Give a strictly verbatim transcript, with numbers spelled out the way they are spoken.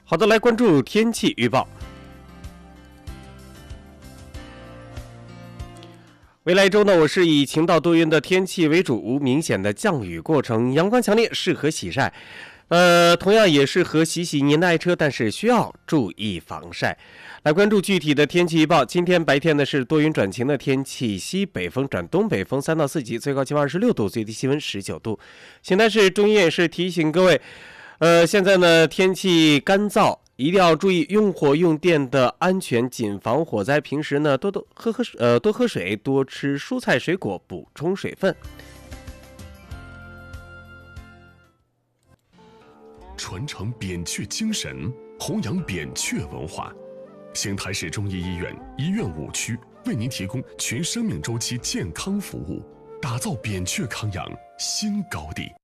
好的，来关注天气预报。未来一周呢，我是以晴到多云的天气为主，无明显的降雨过程，阳光强烈，适合洗晒。呃，同样也适合洗洗您的爱车，但是需要注意防晒。来关注具体的天气预报。今天白天呢是多云转晴的天气，西北风转东北风三到四级，最高气温二十六度，最低气温十九度。现在是中医也是提醒各位，呃，现在呢天气干燥，一定要注意用火用电的安全，谨防火灾。平时呢多多喝喝呃多喝水，多吃蔬菜水果，补充水分。 传承扁鹊精神，弘扬扁鹊文化。邢台市中医医院医院五区为您提供全生命周期健康服务，打造扁鹊康养新高地。